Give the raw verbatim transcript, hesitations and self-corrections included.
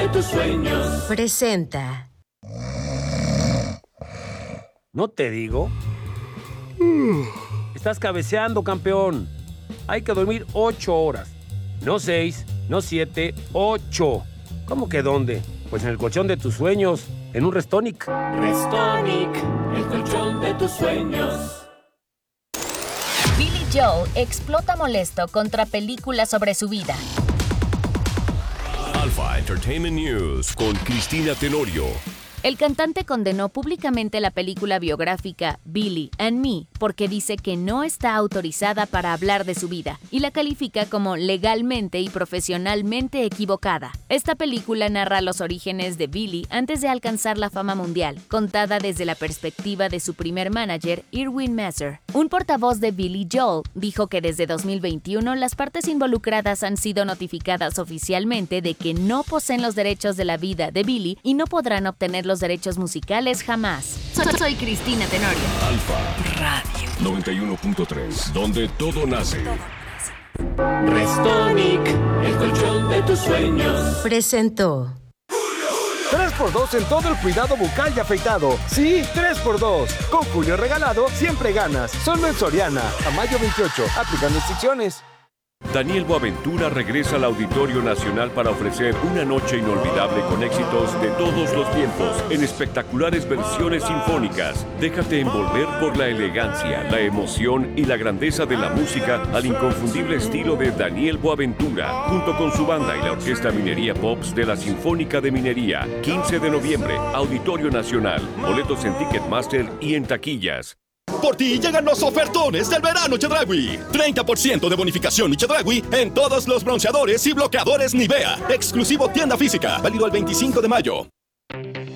de tus sueños. Presenta. ¿No te digo? Estás cabeceando, campeón. Hay que dormir ocho horas. No seis, no siete, ocho. ¿Cómo que dónde? Pues en el colchón de tus sueños, en un Restonic. Restonic, el colchón de tus sueños. Billy Joel explota molesto contra películas sobre su vida. Alpha Entertainment News con Cristina Tenorio. El cantante condenó públicamente la película biográfica Billy and Me porque dice que no está autorizada para hablar de su vida y la califica como legalmente y profesionalmente equivocada. Esta película narra los orígenes de Billy antes de alcanzar la fama mundial, contada desde la perspectiva de su primer manager, Irwin Messer. Un portavoz de Billy Joel dijo que desde dos mil veintiuno las partes involucradas han sido notificadas oficialmente de que no poseen los derechos de la vida de Billy y no podrán obtener los derechos musicales jamás. Soy, soy Cristina Tenorio. Alfa Radio noventa y uno punto tres, donde todo nace. Restonic, el colchón de tus sueños. Presentó. tres por dos en todo el cuidado bucal y afeitado. Sí, tres por dos. Con Julio regalado, siempre ganas. Solo en Soriana. A mayo veintiocho. Aplican restricciones. Daniel Boaventura regresa al Auditorio Nacional para ofrecer una noche inolvidable con éxitos de todos los tiempos en espectaculares versiones sinfónicas. Déjate envolver por la elegancia, la emoción y la grandeza de la música al inconfundible estilo de Daniel Boaventura, junto con su banda y la Orquesta Minería Pops de la Sinfónica de Minería. quince de noviembre, Auditorio Nacional. Boletos en Ticketmaster y en taquillas. Por ti llegan los ofertones del verano Chedraui. treinta por ciento de bonificación y Chedraui en todos los bronceadores y bloqueadores Nivea. Exclusivo tienda física. Válido el veinticinco de mayo.